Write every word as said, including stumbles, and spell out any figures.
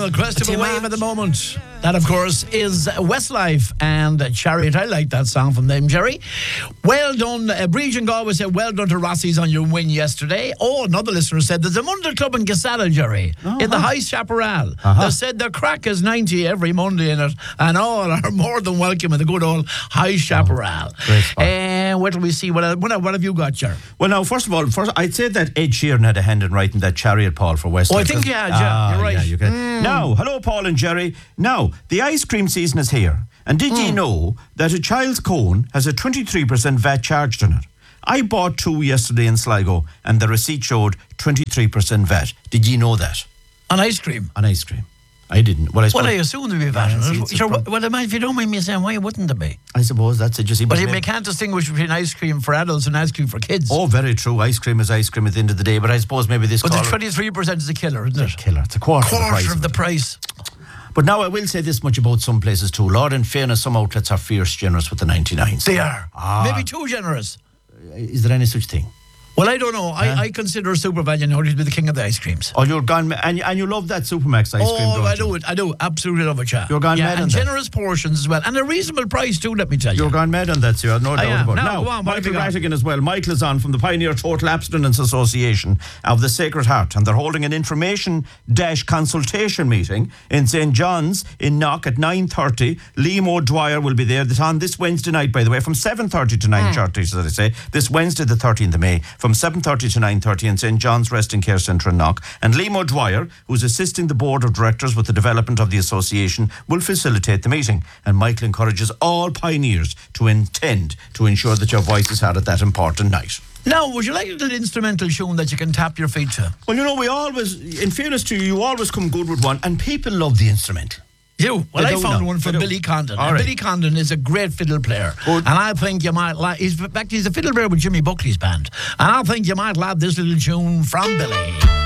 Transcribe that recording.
Well, crest of a wave at the moment. That, of course, is Westlife and Chariot. I like that song from them, Jerry. Well done. Uh, Breach and Galway said, well done to Rossies on your win yesterday. Oh, another listener said, there's a Monday Club in Gasada, Jerry, uh-huh. in the High Chaparral. Uh-huh. They said their crack is ninety every Monday in it, and all are more than welcome in the good old High Chaparral. Oh, great spot. Uh, what do we see? What, what, what have you got, Jerry? Well, now, first of all, first I'd say that Ed Sheeran had a hand in writing that Chariot, Paul, for Westlife. Oh, I think you had, yeah. Ah, You're right. Yeah, you can. Mm. Now, hello, Paul and Jerry. Now, the ice cream season is here. And did mm. you know that a child's cone has a twenty-three percent V A T charged on it? I bought two yesterday in Sligo, and the receipt showed twenty-three percent V A T. Did you know that? On ice cream? On ice cream. I didn't. Well, I, well, I assume there'd be V A T. Well, sure, well, if you don't mind me saying, why wouldn't there be? I suppose that's it. You see, but but they can't distinguish between ice cream for adults and ice cream for kids. Oh, very true. Ice cream is ice cream at the end of the day. But I suppose maybe this. But the twenty-three percent is a killer, isn't it? It's a killer. It's a quarter, quarter of the Of price. the price. But now I will say this much about some places too. Lord, in fairness, some outlets are fierce generous with the ninety-nines. They are. Ah. Maybe too generous. Is there any such thing? Well, I don't know. I, huh? I consider Super Value now to be the king of the ice creams. Oh, you're gone, and, and you love that Supermax ice oh, cream, don't I you? do it. I do. Absolutely love it, yeah. You're gone yeah, mad on and that. generous portions as well. And a reasonable price too, let me tell you. You're gone mad on that, sir. No doubt about it. Now, now go on, Michael Rattigan as well. Michael is on from the Pioneer Total Abstinence Association of the Sacred Heart, and they're holding an information-consultation meeting in Saint John's in Knock at nine thirty. Liam O'Dwyer will be there. That's on this Wednesday night, by the way, from seven thirty to nine thirty, mm. as I say. This Wednesday, the thirteenth of May, from seven thirty to nine thirty in Saint John's Resting Care Centre in Knock. And Liam O'Dwyer, who's assisting the board of directors with the development of the association, will facilitate the meeting. And Michael encourages all pioneers to intend to ensure that your voice is heard at that important night. Now, would you like a little instrumental tune that you can tap your feet to? Well, you know, we always, in fairness to you, you always come good with one, and people love the instrumental. You? Well, they I found know. one from they Billy Condon. Right. Billy Condon is a great fiddle player. Good. And I think you might like, he's, in fact, he's a fiddle player with Jimmy Buckley's band. And I think you might like this little tune from Billy.